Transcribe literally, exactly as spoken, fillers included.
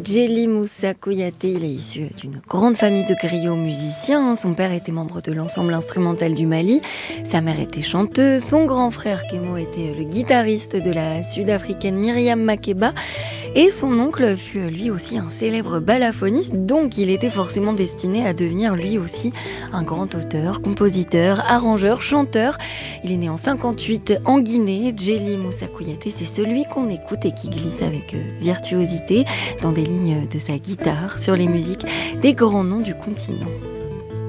Djely Moussa Kouyaté, il est issu d'une grande famille de griots musiciens. Son père était membre de l'ensemble instrumental du Mali. Sa mère était chanteuse. Son grand frère Kémo était le guitariste de la sud-africaine Myriam Makeba. Et son oncle fut lui aussi un célèbre balafoniste. Donc il était forcément destiné à devenir lui aussi un grand auteur, compositeur, arrangeur, chanteur. Il est né en cinquante-huit en Guinée. Djely Moussa Kouyaté, c'est celui qu'on écoute et qui glisse avec virtuosité dans des lignes de sa guitare sur les musiques des grands noms du continent.